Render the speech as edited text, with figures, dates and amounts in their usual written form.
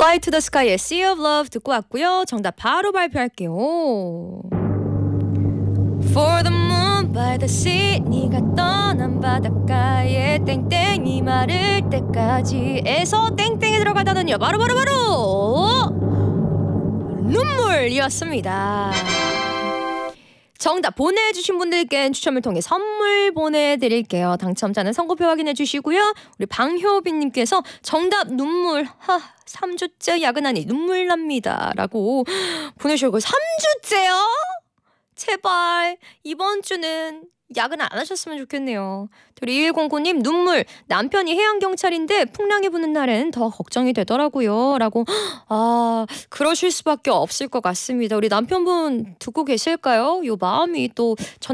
Fly to the Sky의 Sea of Love 듣고 왔고요. 정답 바로 발표할게요. For the moon by the sea, 네가 떠난 바닷가에 땡땡이 마를 때까지에서 땡땡이 들어가다는요. 바로 눈물이었습니다. 정답 보내주신 분들께 추첨을 통해 선물 보내드릴게요. 당첨자는 선고표 확인해 주시고요. 우리 방효빈님께서 정답 눈물 3주째 야근하니 눈물 납니다 라고 보내주셨고 3주째요? 제발 이번 주는 야근 안 하셨으면 좋겠네요. 우리 2109님 눈물 남편이 해양경찰인데 풍랑이 부는 날엔 더 걱정이 되더라고요 라고 그러실 수밖에 없을 것 같습니다. 우리 남편분 듣고 계실까요? 요 마음이 또